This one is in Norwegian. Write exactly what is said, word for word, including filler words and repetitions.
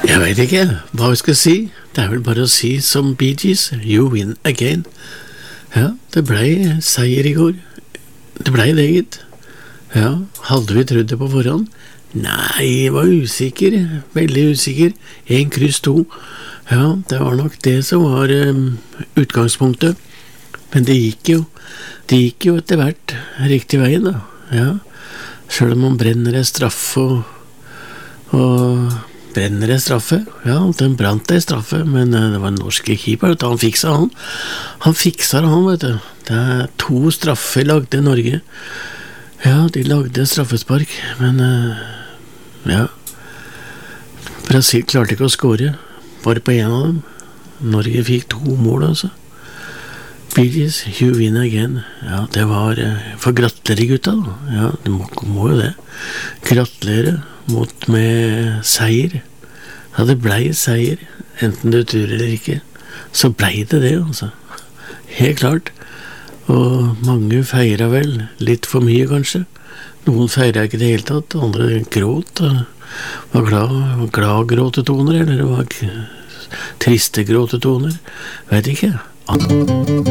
Jeg vet ikke hva vi skal si. Det er vel bare å si som Bee Gees, you win again. Ja, det ble seier i går. Det ble det, gitt. Ja, hadde vi trodd det på forhånd? Nei, jeg var usikker, veldig usikker. En kryss to. Ja, det var nok det som var um, utgangspunktet. Men det gikk jo, det gikk jo etter hvert riktig veien da. Ja, selv om man brenner en straffe og, og brenner en straffe. Ja, den brant en straffe, men uh, det var en norsk keeper, vet du. Han fiksa han. Han fiksa han, vet du. Det er to straffer lagde i Norge. Ja, de lagde straffespark, men uh, ja, Brasil klarte ikke å skåre, bare på en av dem. Norge fikk to mål, altså. Bee Gees, you win again. Ja, det var uh, for gratulerer, gutta da. Ja, du må, må jo det. Gratulerer mot med seier. Ja, det blei seier, enten du tror eller ikke. Så blei det det, altså. Helt klart. Og mange feiret vel litt for mye, kanskje. Noen feiret ikke det hele tatt, andre gråt. Var glad, var glad gråtetoner, eller det var triste gråtetoner. Vet ikke.